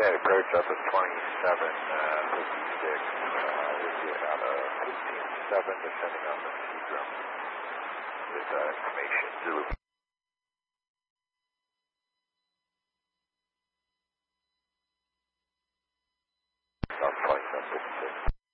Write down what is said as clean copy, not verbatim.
Yeah, approach up at 2756. Would be about a 15.7, depending on the speed drum with information. Zulu.